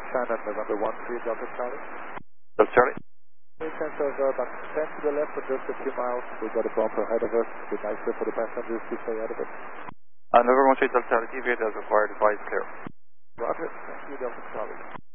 China, November 13 Delta Charlie. Delta Charlie. Any chance of about 10 to the left for just a few miles? We've got a bumper ahead of us. It'd be nicer for the passengers to stay out of it. November 13 Delta Charlie, deviate as required, advise clear. Roger, thank you, Delta Charlie.